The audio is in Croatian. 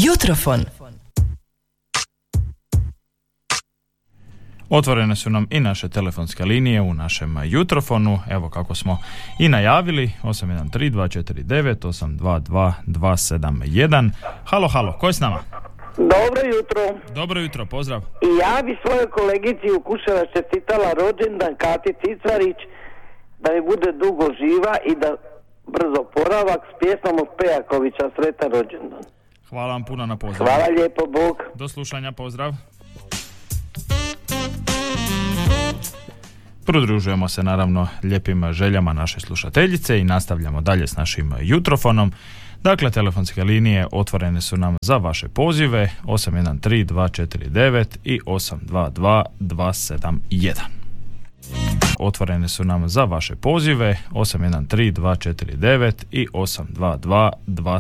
Jutrofon. Otvorene su nam i naše telefonske linije u našem jutrofonu, evo kako smo i najavili, 813-249-822-271. Halo, ko je s nama? Dobro jutro. Dobro jutro, pozdrav. I ja bi svojoj kolegici u Kuševac čestitala rođendan Kati Cicarić, da mi bude dugo živa i da brzo poravak s pjesmom od Pejakovića, sretan rođendan. Hvala vam puno na pozdravu. Hvala lijepo, Bog. Do slušanja, pozdrav. Pridružujemo se naravno lijepim željama naše slušateljice i nastavljamo dalje s našim jutrofonom. Dakle, telefonske linije otvorene su nam za vaše pozive 813-249 i 822-271. Otvorene su nam za vaše pozive 813-249 i 822-271.